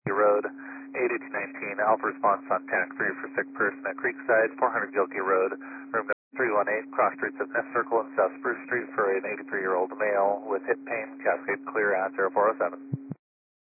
Road, 8219, Alpha response on Tank 3 for sick person at Creekside, 400 Gilkey Road, room number 318, cross streets of Nest Circle and South Spruce Street for an 83-year-old male with hip pain, Cascade Clear at 0407.